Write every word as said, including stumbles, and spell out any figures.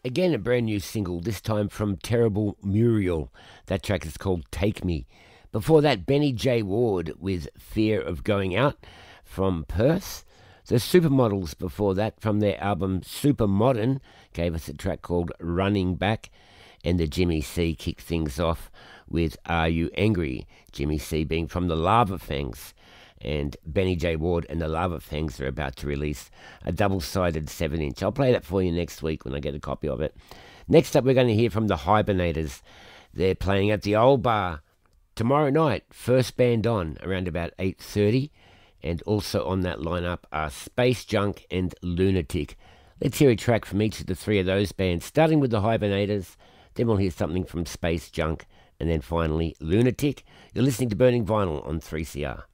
Again, a brand new single, this time from Terrible Muriel. That track is called Take Me. Before that, Benny J. Ward with Fear of Going Out from Perth. The Supermodels before that, from their album Super Modern, gave us a track called Running Back. And the Jimmy C kicked things off with Are You Angry? Jimmy C being from the Lava Fangs. And Benny J. Ward and the Lava Fangs are about to release a double-sided seven inch. I'll play that for you next week when I get a copy of it. Next up, we're going to hear from the Hibernators. They're playing at the Old Bar tomorrow night, first band on, around about eight thirty. And also on that lineup are Space Junk and Lunatic. Let's hear a track from each of the three of those bands, starting with the Hibernators. Then we'll hear something from Space Junk, and then finally Lunatic. You're listening to Burning Vinyl on three C R.